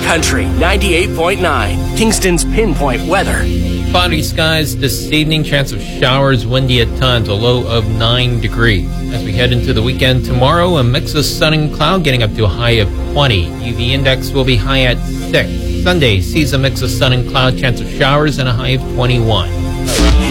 Country 98.9, Kingston's pinpoint weather. Cloudy skies this evening, chance of showers, windy at times, a low of 9 degrees. As we head into the weekend tomorrow, a mix of sun and cloud getting up to a high of 20. UV index will be high at 6. Sunday sees a mix of sun and cloud, chance of showers, and a high of 21.